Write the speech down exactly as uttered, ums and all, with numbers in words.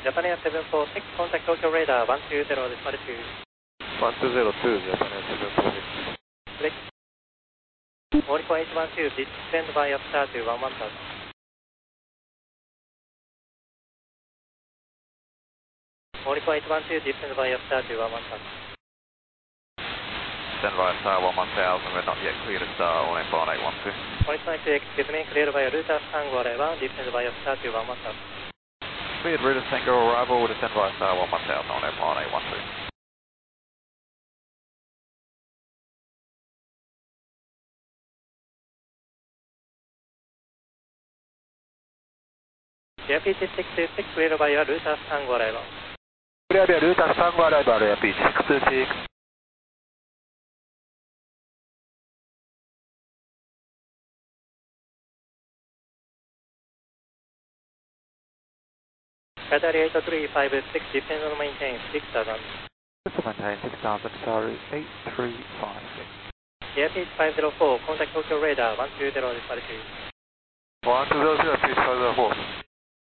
Japan Air seven four six, contact Tokyo Radar one two zero, Decibel two. one two zero two, Japan Air seven four six. Correct. Morico eight one two, descend by after to one one thousand. Morico eight one two, descend by after to one one thousand. Stand by star one one thousand, we're not yet clear to star all info on eight one two. Morico nine two X, remain cleared by router Tango one, descend by after to one one thousand. Cleared router Tango arrival, with a stand by star one one thousand on info on eight one two. Air P G six two six, cleared by router Tango arrival. Cleared by router Tango arrival, Air P G six two six. Qatari eight three five six, descend and maintain six thousand. Maintain six thousand, star eight three five six. Air P G five zero four, contact Tokyo Radar one two zero, Decibel two. one two zero two, Air P G five zero four.